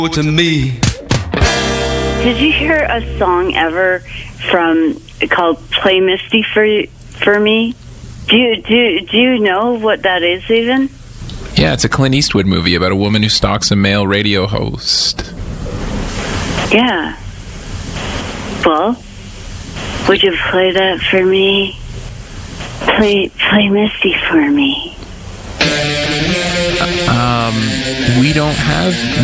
to me. Did you hear a song ever called "Play Misty for Me"? Do you know what that is even? Yeah, it's a Clint Eastwood movie about a woman who stalks a male radio host. Yeah. Well, would you play that for me? Play Misty for me. We don't have